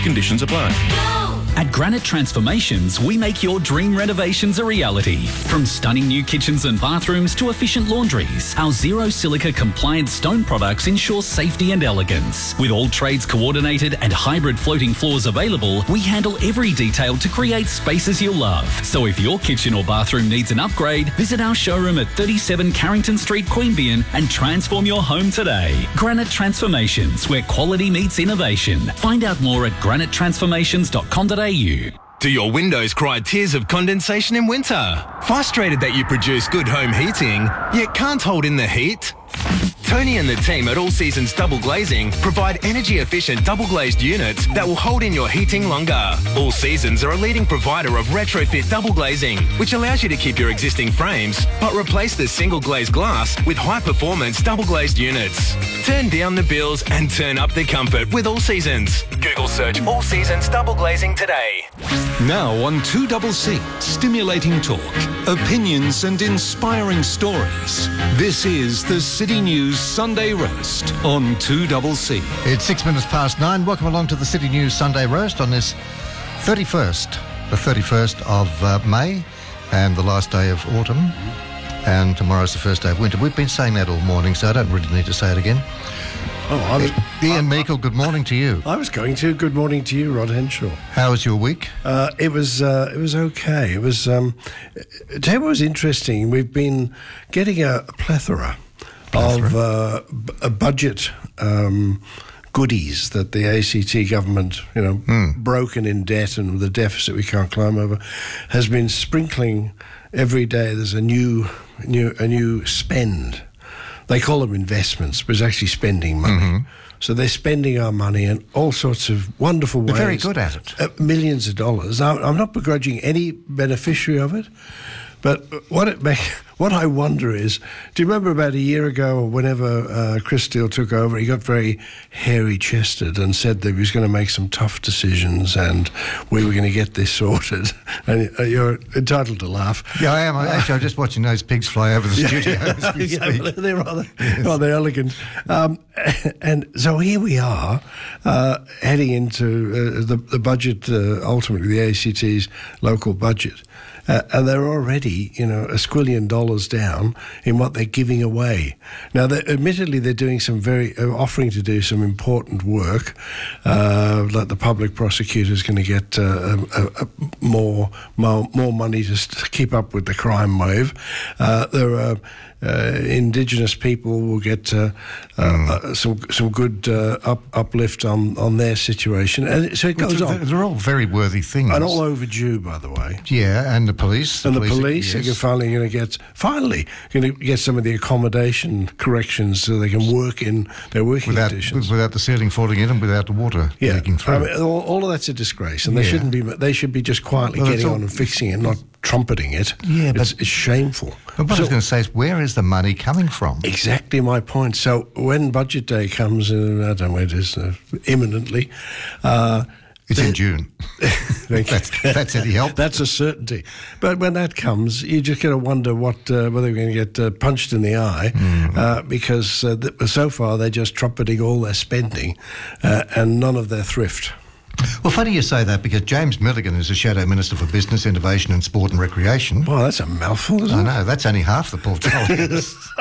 Conditions apply. At Granite Transformations, we make your dream renovations a reality. From stunning new kitchens and bathrooms to efficient laundries, our zero silica compliant stone products ensure safety and elegance. With all trades coordinated and hybrid floating floors available, we handle every detail to create spaces you'll love. So if your kitchen or bathroom needs an upgrade, visit our showroom at 37 Carrington Street, Queanbeyan and transform your home today. Granite Transformations, where quality meets innovation. Find out more at granitetransformations.com.au. Do your windows cry tears of condensation in winter? Frustrated that you produce good home heating, yet can't hold in the heat? Tony and the team at All Seasons Double Glazing provide energy-efficient double-glazed units that will hold in your heating longer. All Seasons are a leading provider of retrofit double glazing, which allows you to keep your existing frames, but replace the single-glazed glass with high-performance double-glazed units. Turn down the bills and turn up the comfort with All Seasons. Google search All Seasons Double Glazing today. Now on 2CC, stimulating talk, opinions and inspiring stories. This is the City News Sunday Roast on 2CC. It's 6 minutes past 9. Welcome along to the City News Sunday Roast on this the 31st of May and the last day of autumn. And tomorrow's the first day of winter. We've been saying that all morning, so I don't really need to say it again. Ian Meikle, good morning to you. I was going to. Good morning to you, Rod Henshaw. How was your week? It was okay. It was. Tell you what was interesting. We've been getting a plethora of a budget goodies that the ACT government, broken in debt and with a deficit we can't climb over, has been sprinkling every day. There's a new spend. They call them investments, but it's actually spending money. Mm-hmm. So they're spending our money in all sorts of wonderful ways. They're very good at it. Millions of dollars. I'm not begrudging any beneficiary of it, but what I wonder is, do you remember about a year ago or whenever Chris Steele took over, he got very hairy-chested and said that he was going to make some tough decisions and we were going to get this sorted. And you're entitled to laugh. Yeah, I am. Actually, I'm just watching those pigs fly over the studio as we speak. They're rather elegant. And so here we are, heading into the budget, ultimately the ACT's local budget. And they're already, $1 squillion down in what they're giving away. Now, admittedly, they're doing offering to do some important work, like the public prosecutor is going to get more money to keep up with the crime wave. There are Indigenous people will get some good uplift on their situation, and so it goes on. They're all very worthy things, and all overdue, by the way. Yeah, and the police, and the police yes. are finally going to get some of the accommodation corrections so they can work in their working conditions without the ceiling falling in and without the water leaking through. I mean, all of that's a disgrace, and they should be just quietly getting on and fixing it, not trumpeting it. Yeah, it's shameful. But what I was going to say is, where is the money coming from? Exactly my point. So when budget day comes, I don't know when it is, imminently. It's in June. That's any help. That's a certainty. But when that comes, you just got to wonder whether we're going to get punched in the eye, because so far they're just trumpeting all their spending and none of their thrift. Well, funny you say that, because James Milligan is the Shadow Minister for Business, Innovation and Sport and Recreation. Well, that's a mouthful, isn't it? I know, that's only half the portfolio.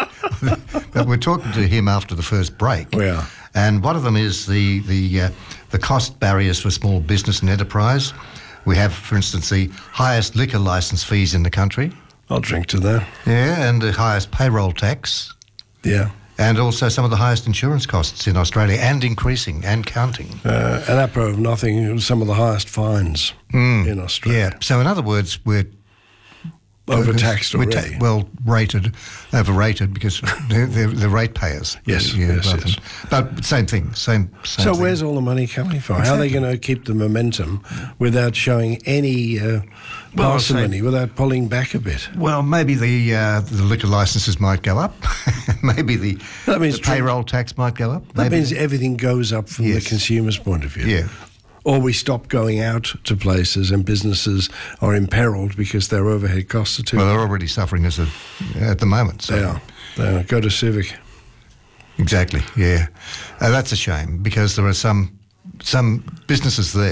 But we're talking to him after the first break. We are. And one of them is the cost barriers for small business and enterprise. We have, for instance, the highest liquor licence fees in the country. I'll drink to that. Yeah, and the highest payroll tax. Yeah. And also some of the highest insurance costs in Australia, and increasing and counting. And apropos of nothing, some of the highest fines in Australia. Yeah. So in other words, we're overtaxed already. Overrated, because they're ratepayers. Yes, yes. But same thing. Same so thing. Where's all the money coming from? Exactly. How are they going to keep the momentum without showing any parsimony, without pulling back a bit? Well, maybe the liquor licences might go up. Maybe the payroll tax might go up. That means everything goes up from the consumer's point of view. Yeah. Or we stop going out to places and businesses are imperilled because their overhead costs are too high. Well, they're already suffering at the moment. So. They are. Go to Civic. Exactly, yeah. That's a shame, because there are some businesses there